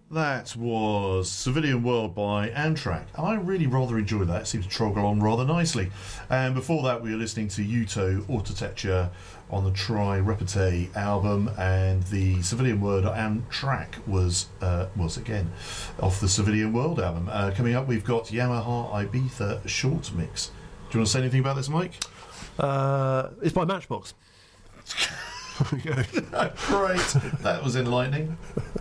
That was Civilian World by Amtrak. I really rather enjoyed that. It seemed to trog along rather nicely. And before that, we were listening to Yuto Architecture on the Tri Repete album, and the Civilian World Amtrak was again off the Civilian World album. Coming up, we've got Yamaha Ibiza Short Mix. Do you want to say anything about this, Mike? It's by Matchbox. Great, that was enlightening.